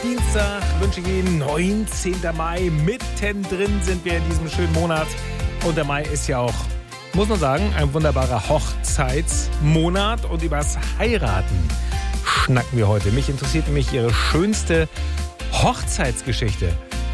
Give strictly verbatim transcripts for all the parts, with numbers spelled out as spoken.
Dienstag wünsche ich Ihnen neunzehnten Mai. Mittendrin sind wir in diesem schönen Monat. Und der Mai ist ja auch, muss man sagen, ein wunderbarer Hochzeitsmonat. Und übers Heiraten schnacken wir heute. Mich interessiert nämlich Ihre schönste Hochzeitsgeschichte.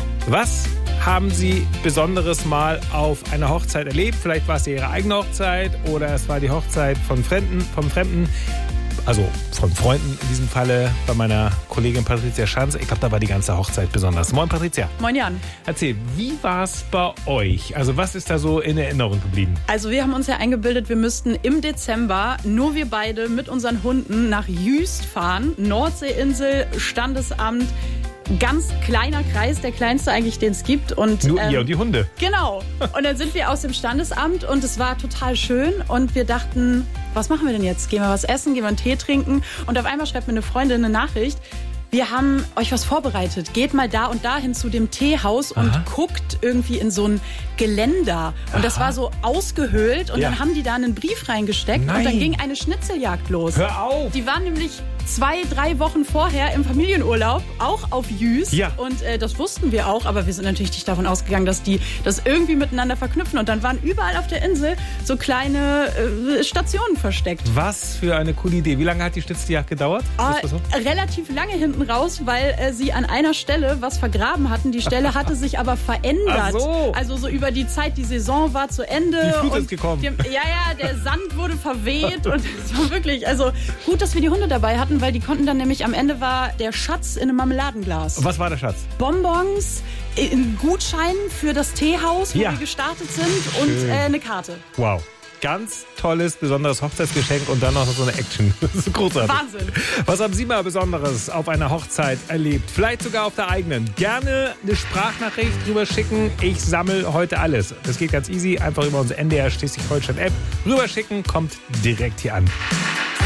Was haben Sie Besonderes mal auf einer Hochzeit erlebt? Vielleicht war es ja Ihre eigene Hochzeit oder es war die Hochzeit von Fremden, vom Fremden. Also von Freunden in diesem Falle, bei meiner Kollegin Patricia Schanz. Ich glaube, da war die ganze Hochzeit besonders. Moin Patricia. Moin Jan. Erzähl, wie war es bei euch? Also was ist da so in Erinnerung geblieben? Also wir haben uns ja eingebildet, wir müssten im Dezember nur wir beide mit unseren Hunden nach Jüst fahren. Nordseeinsel, Standesamt. Ganz kleiner Kreis, der kleinste eigentlich, den es gibt. Und, Nur ähm, ihr und die Hunde. Genau. Und dann sind wir aus dem Standesamt und es war total schön. Und wir dachten, was machen wir denn jetzt? Gehen wir was essen, gehen wir einen Tee trinken? Und auf einmal schreibt mir eine Freundin eine Nachricht. Wir haben euch was vorbereitet. Geht mal da und dahin zu dem Teehaus und Aha. guckt irgendwie in so ein Geländer. Und Aha. das war so ausgehöhlt. Und ja. dann haben die da einen Brief reingesteckt. Nein. Und dann ging eine Schnitzeljagd los. Hör auf! Die waren nämlich zwei, drei Wochen vorher im Familienurlaub, auch auf Jüst. Ja. Und äh, das wussten wir auch, aber wir sind natürlich nicht davon ausgegangen, dass die das irgendwie miteinander verknüpfen. Und dann waren überall auf der Insel so kleine äh, Stationen versteckt. Was für eine coole Idee. Wie lange hat die Schnitzeljagd gedauert? Äh, so? Relativ lange hinten raus, weil äh, sie an einer Stelle was vergraben hatten. Die Stelle hatte sich aber verändert. Ach so. Also so über die Zeit, die Saison war zu Ende. Die Flut und ist gekommen. Die, ja, ja, der Sand wurde verweht. Und es war wirklich, also gut, dass wir die Hunde dabei hatten, weil die konnten dann nämlich, am Ende war der Schatz in einem Marmeladenglas. Was war der Schatz? Bonbons, ein Gutschein für das Teehaus, wo Ja. wir gestartet sind und Schön. äh, eine Karte. Wow. Ganz tolles, besonderes Hochzeitsgeschenk und dann noch so eine Action. Das ist großartig. Wahnsinn. Was haben Sie mal Besonderes auf einer Hochzeit erlebt? Vielleicht sogar auf der eigenen. Gerne eine Sprachnachricht drüber schicken. Ich sammle heute alles. Das geht ganz easy. Einfach über unsere N D R Schleswig-Holstein-App rüberschicken. Kommt direkt hier an.